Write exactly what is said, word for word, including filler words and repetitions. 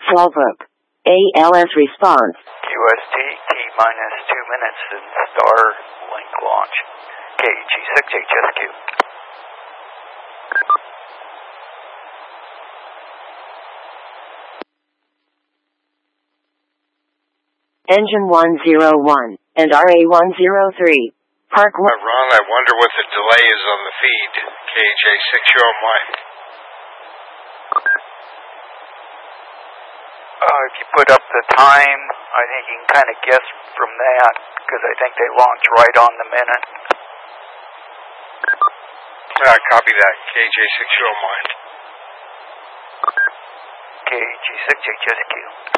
Fallbrook. A L S response. Q S T, T minus two minutes and Starlink launch. K G six H S Q. Engine one zero one and R A one zero three. Park one. Uh, Ron, I wonder what the delay is on the feed. K J six, you're on my. Uh, if you put up the time, I think you can kind of guess from that, because I think they launch right on the minute. Uh, copy that. K J six, you're on mine. K G six H S Q.